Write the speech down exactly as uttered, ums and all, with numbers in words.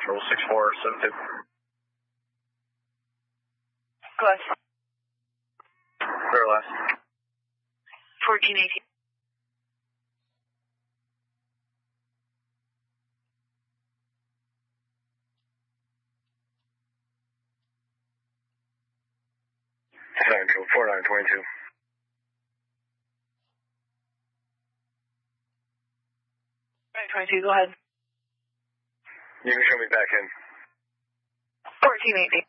Control six four seven two. Go ahead. Very last. fourteen eighteen. Nine Control four nine twenty-two. twenty-two, go ahead. You can show me back in. fourteen eighteen.